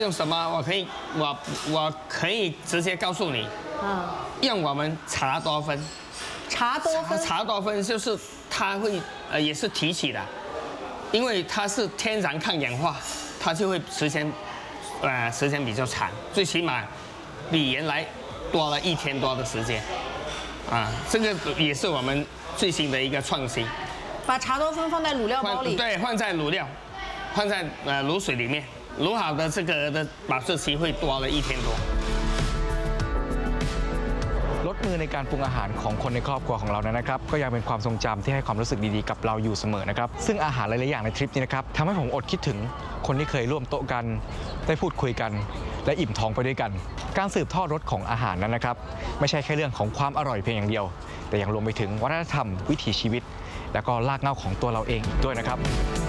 用什么？我可以直接告诉你，用我们茶多酚。 茶多酚， 茶多酚就是它会也是提起的，因为它是天然抗氧化，它就会时间比较长，最起码比原来多了1天多的时间。这个也是我们最新的一个创新。 把茶多酚放在卤料包里， 对，放在卤料，放在卤水里面。 卤好的这个的保质期会多了1天多。 ลดมือในการปรุงอาหารของคนในครอบครัวของเรานั้นนะครับก็ยังเป็นความทรงจำที่ให้ความรู้สึกดีๆกับเราอยู่เสมอนะครับซึ่งอาหารหลายๆอย่างในทริปนี้นะครับทำให้ผมอดคิดถึงคนที่เคยร่วมโต๊ะกันได้พูดคุยกันและอิ่มท้องไปด้วยกันการสืบทอดรสของอาหารนั้นนะครับไม่ใช่แค่เรื่องของความอร่อยเพียงอย่างเดียวแต่ยังรวมไปถึงวัฒนธรรมวิถีชีวิตและก็รากเหง้าของตัวเราเองอีกด้วยนะครับ